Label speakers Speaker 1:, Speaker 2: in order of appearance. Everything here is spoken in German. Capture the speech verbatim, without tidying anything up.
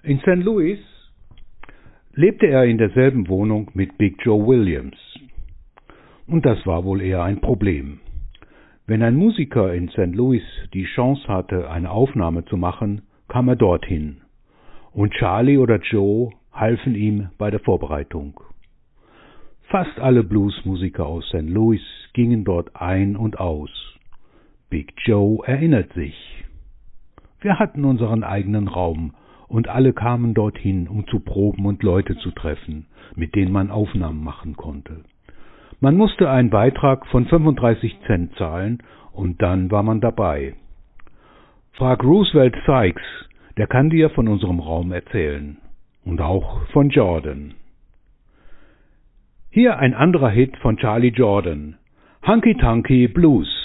Speaker 1: In Sankt Louis lebte er in derselben Wohnung mit Big Joe Williams. Und das war wohl eher ein Problem. Wenn ein Musiker in Sankt Louis die Chance hatte, eine Aufnahme zu machen, kam er dorthin. Und Charlie oder Joe halfen ihm bei der Vorbereitung. Fast alle Bluesmusiker aus Sankt Louis gingen dort ein und aus. Big Joe erinnert sich. Wir hatten unseren eigenen Raum und alle kamen dorthin, um zu proben und Leute zu treffen, mit denen man Aufnahmen machen konnte. Man musste einen Beitrag von fünfunddreißig Cent zahlen und dann war man dabei. Frag Roosevelt Sykes, der kann dir von unserem Raum erzählen. Und auch von Jordan. Hier ein anderer Hit von Charlie Jordan, Hunky Tonky Blues.